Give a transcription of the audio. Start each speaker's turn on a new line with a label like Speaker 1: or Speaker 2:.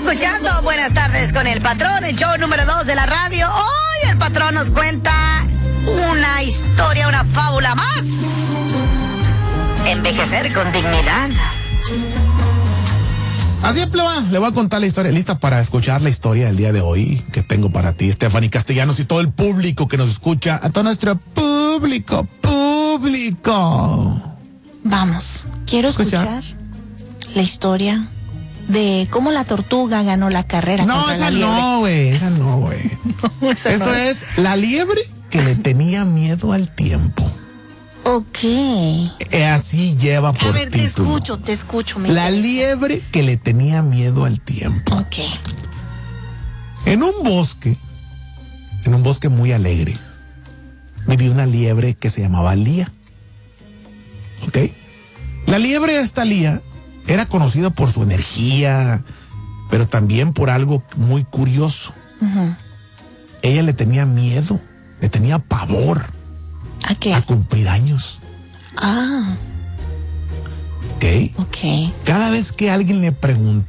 Speaker 1: escuchando Buenas tardes con el patrón, el show número 2 de la radio. Hoy el patrón nos cuenta una historia, una fábula más. Envejecer con dignidad.
Speaker 2: Así es, pleba. Le voy a contar la historia. ¿Lista para escuchar la historia del día de hoy que tengo para ti, Stephanie Castellanos, y todo el público que nos escucha? A todo nuestro público.
Speaker 3: Vamos, quiero escuchar la historia de cómo la tortuga ganó la carrera contra la liebre.
Speaker 2: Esa no, güey. Esto es la liebre que le tenía miedo al tiempo.
Speaker 3: Ok.
Speaker 2: Así lleva por
Speaker 3: A ver,
Speaker 2: título.
Speaker 3: te escucho.
Speaker 2: La liebre que le tenía miedo al tiempo.
Speaker 3: Ok.
Speaker 2: En un bosque muy alegre, vivía una liebre que se llamaba Lía. ¿Ok? La liebre esta Lía era conocida por su energía, pero también por algo muy curioso.
Speaker 3: Uh-huh.
Speaker 2: Ella le tenía miedo, le tenía pavor.
Speaker 3: ¿A qué?
Speaker 2: A cumplir años.
Speaker 3: Ah.
Speaker 2: ¿Ok?
Speaker 3: Ok.
Speaker 2: Cada vez que alguien le preguntaba